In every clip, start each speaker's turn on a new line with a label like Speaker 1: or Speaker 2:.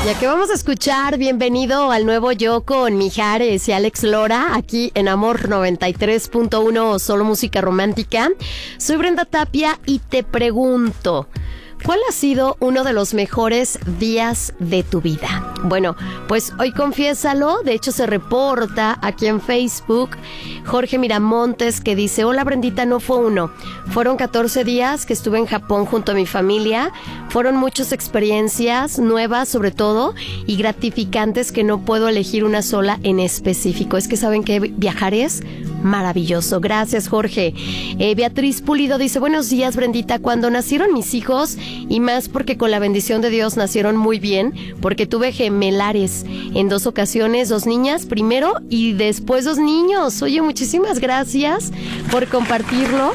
Speaker 1: Ya que vamos a escuchar, bienvenido al nuevo yo con Mijares y Alex Lora, aquí en Amor 93.1, solo música romántica. Soy Brenda Tapia y te pregunto, ¿cuál ha sido uno de los mejores días de tu vida? Bueno, pues hoy confiésalo, de hecho se reporta aquí en Facebook Jorge Miramontes que dice: hola Brendita, no fue uno, fueron 14 días que estuve en Japón junto a mi familia, fueron muchas experiencias nuevas sobre todo y gratificantes que no puedo elegir una sola en específico. Es que saben que viajar es maravilloso. Gracias, Jorge. Beatriz Pulido dice: buenos días, Brendita, cuando nacieron mis hijos, y más porque con la bendición de Dios nacieron muy bien, porque tuve gemelares en 2 ocasiones, 2 niñas primero y después 2 niños. Oye, muchísimas gracias por compartirlo.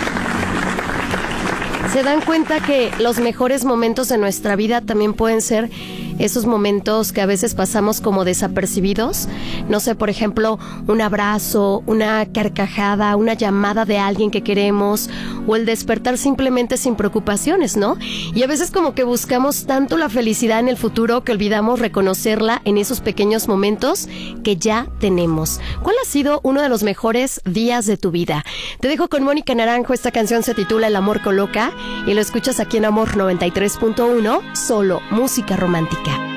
Speaker 1: ¿Se dan cuenta que los mejores momentos de nuestra vida también pueden ser esos momentos que a veces pasamos como desapercibidos? No sé, por ejemplo, un abrazo, una carcajada, una llamada de alguien que queremos, o el despertar simplemente sin preocupaciones, ¿no? Y a veces como que buscamos tanto la felicidad en el futuro que olvidamos reconocerla en esos pequeños momentos que ya tenemos. ¿Cuál ha sido uno de los mejores días de tu vida? Te dejo con Mónica Naranjo. Esta canción se titula El amor coloca y lo escuchas aquí en Amor 93.1, solo música romántica.